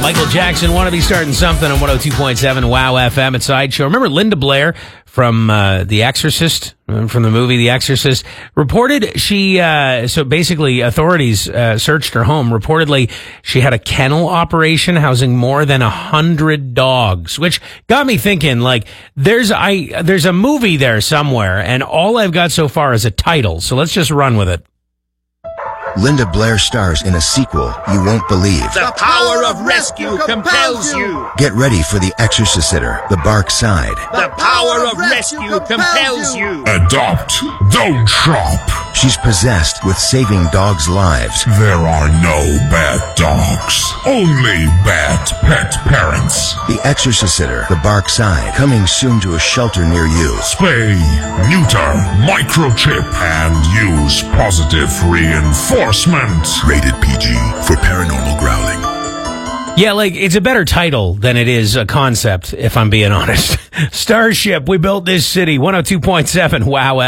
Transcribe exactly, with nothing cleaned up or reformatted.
Michael Jackson, Wanna Be Starting Something on one oh two point seven Wow F M at Sideshow. Remember Linda Blair from uh, The Exorcist, from the movie The Exorcist, reported she, uh, so basically authorities uh, searched her home. Reportedly, she had a kennel operation housing more than a hundred dogs, which got me thinking, like, there's I there's a movie there somewhere, and all I've got so far is a title, so let's just run with it. Linda Blair stars in a sequel you won't believe. The power of rescue compels you. Get ready for The Exorcisitor, The Bark Side. The power of rescue compels you. Adopt, don't shop. She's possessed with saving dogs' lives. There are no bad dogs, only bad pet parents. The Exorcisitor, The Bark Side, coming soon to a shelter near you. Spay, neuter, microchip, and use positive reinforcement. Rated P G for paranormal growling. Yeah, like, it's a better title than it is a concept, if I'm being honest. Starship, we built this city. one oh two point seven Wow